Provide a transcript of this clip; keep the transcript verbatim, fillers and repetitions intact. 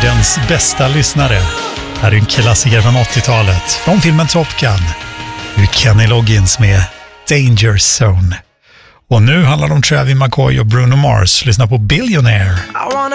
världens bästa lyssnare. Här är en klassiker från åttiotalet från filmen Top Gun. Nu är Kenny Loggins med Danger Zone. Och nu handlar det om Travis McCoy och Bruno Mars. Lyssna på Billionaire.